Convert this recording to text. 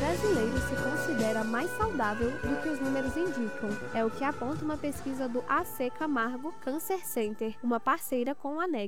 brasileiro se considera mais saudável do que os números indicam. É o que aponta uma pesquisa do AC Camargo Cancer Center, uma parceira com a ANEC.